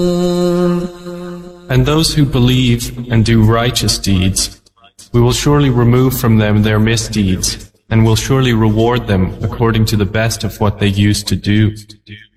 And those who believe and do righteous deeds, we will surely remove from them their misdeeds, and will surely reward them according to the best of what they used to do.